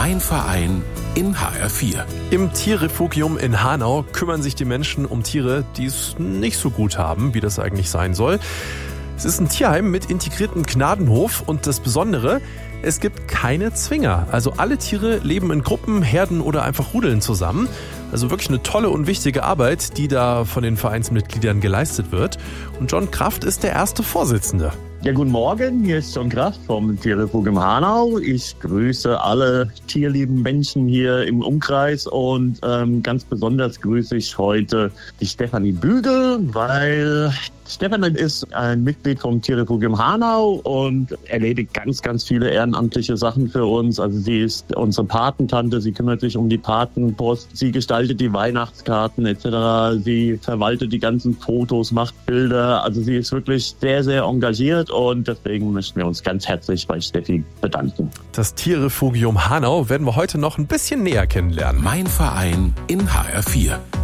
Mein Verein in HR4. Im Tierrefugium in Hanau kümmern sich die Menschen um Tiere, die es nicht so gut haben, wie das eigentlich sein soll. Es ist ein Tierheim mit integriertem Gnadenhof und das Besondere, es gibt keine Zwinger. Also alle Tiere leben in Gruppen, Herden oder einfach Rudeln zusammen. Also wirklich eine tolle und wichtige Arbeit, die da von den Vereinsmitgliedern geleistet wird. Und John Kraft ist der erste Vorsitzende. Ja, guten Morgen, hier ist John Kraft vom Tierrefugium Hanau. Ich grüße alle tierlieben Menschen hier im Umkreis und ganz besonders grüße ich heute die Stefanie Bügel, weil Stefanie ist ein Mitglied vom Tierrefugium Hanau und erledigt ganz viele ehrenamtliche Sachen für uns. Also sie ist unsere Patentante, sie kümmert sich um die Patenpost, sie gestaltet die Weihnachtskarten etc. Sie verwaltet die ganzen Fotos, macht Bilder. Also sie ist wirklich sehr engagiert und deswegen möchten wir uns ganz herzlich bei Steffi bedanken. Das Tierrefugium Hanau werden wir heute noch ein bisschen näher kennenlernen. Mein Verein in HR4.